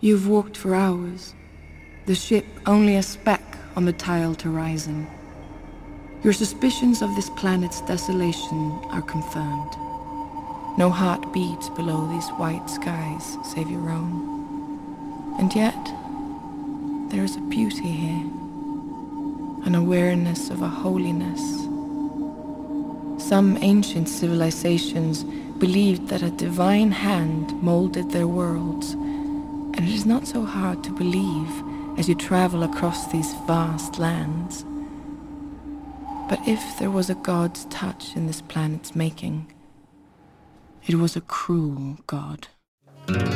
You've walked for hours, the ship only a speck on the tiled horizon. Your suspicions of this planet's desolation are confirmed. No heart beats below these white skies save your own. And yet, there is a beauty here, an awareness of a holiness. Some ancient civilizations believed that a divine hand molded their worlds, and it is not so hard to believe as you travel across these vast lands. But if there was a God's touch in this planet's making, it was a cruel God.